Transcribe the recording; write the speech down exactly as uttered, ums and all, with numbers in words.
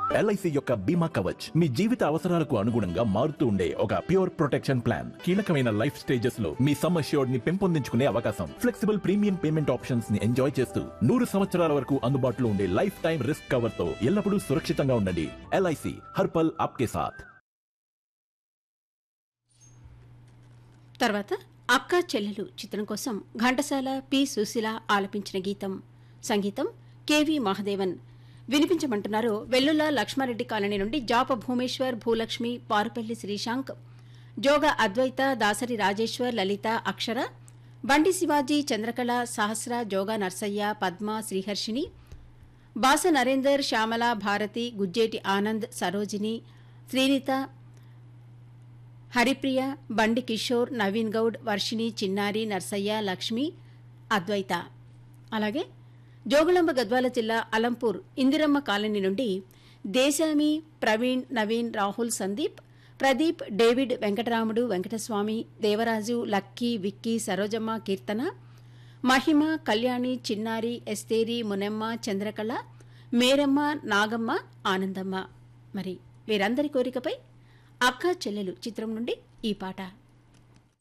LIC యొక్క బీమా కవచ్ మీ జీవిత అవసరాలకు అనుగుణంగా మారుతూ ఉండే ఒక ప్యూర్ ప్రొటెక్షన్ ప్లాన్. కీలకమైన లైఫ్ స్టేజెస్ లో మీ సమ్ అష్యూర్డ్ ని పెంపొందించుకునే అవకాశం, ఫ్లెక్సిబుల్ ప్రీమియం పేమెంట్ ఆప్షన్స్ ని ఎంజాయ్ చేస్తూ నూరు సంవత్సరాల వరకు అందుబాటులో ఉండే లైఫ్ టైం రిస్క్ కవర్ తో ఎల్లప్పుడూ సురక్షితంగా ఉండండి. ఎల్ఐసి హర్పల్ ఆప్కే సాథ్. తర్వాత అక్క చెల్లెలు చిత్రం కోసం ఘంటసాల పి సుశీల ఆలపించిన గీతం, సంగీతం కెవి మహదేవన్. వినిపించమంటున్నారు వెల్లుల లక్ష్మారెడ్డి కాలనీ నుండి జాప భూమేశ్వర్, భూలక్ష్మి, పారుపల్లి శ్రీశాంక్, జోగ అద్వైత, దాసరి రాజేశ్వర్, లలిత, అక్షర, బండి శివాజీ, చంద్రకళ, సహస్ర, జోగా నర్సయ్య, పద్మ, శ్రీహర్షిని, బాస నరేందర్, శ్యామల, భారతి, గుజ్జేటి ఆనంద్, సరోజిని, శ్రీనిత, హరిప్రియ, బండి కిషోర్, నవీన్ గౌడ్, వర్షిణి, చిన్నారి, నర్సయ్య, లక్ష్మి, అద్వైత. అలాగే జోగులాంబ గద్వాల జిల్లా అలంపూర్ ఇందిరమ్మ కాలనీ నుండి దేశామి, ప్రవీణ్, నవీన్, రాహుల్, సందీప్, ప్రదీప్, డేవిడ్, వెంకటరాముడు, వెంకటస్వామి, దేవరాజు, లక్కీ, విక్కీ, సరోజమ్మ, కీర్తన, మహిమ, కళ్యాణి, చిన్నారి, ఎస్తేరి, మునెమ్మ, చంద్రకళ, మేరమ్మ, నాగమ్మ, ఆనందమ్మ. మరి వీరందరి కోరికపై అక్క చెల్లెలు చిత్రం నుండి ఈ పాట.